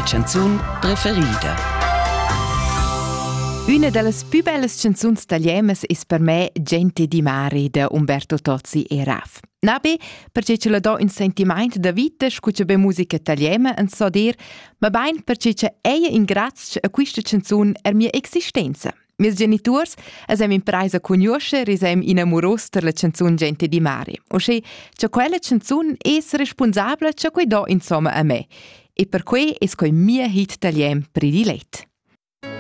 mia canzun preferida. Una delle più belle canzoni tagliemes è per me Gente di mare da Umberto Tozzi e Raf. Nabe, perché ce la do un sentimento da vita, scuccia be musica tagliema e so dir, ma bain perché c'è eia in grazia a questa canzone er mia esistenza. Mis genitors esem impreis a conoscer e esem inamoros per la canzone Gente di mare. O se c'è quella canzone es responsabile c'è quei do insomma a me. E per quei es quei mia hit tagliem predilet.